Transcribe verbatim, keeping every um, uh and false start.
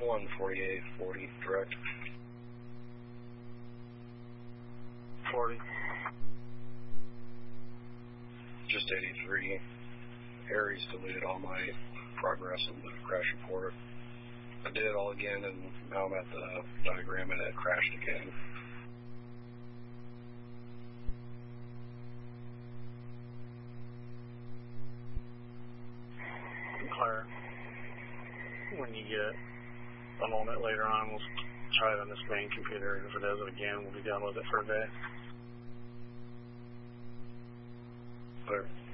one forty-eight forty, direct. forty. Just eighty-three. Aries deleted all my progress in the crash report. I did it all again, and now I'm at the diagram and it crashed again. Claire, when you get a moment later on, we'll try it on this main computer, and if it does it again, we'll be done with it for a day. Clear.